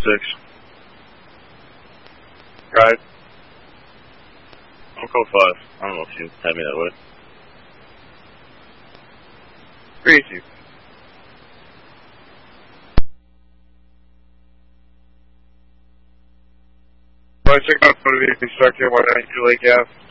6. Right. I'm code 5. I don't know if you had me that way. 3-2. Check out for the structure 192 Lake Ave.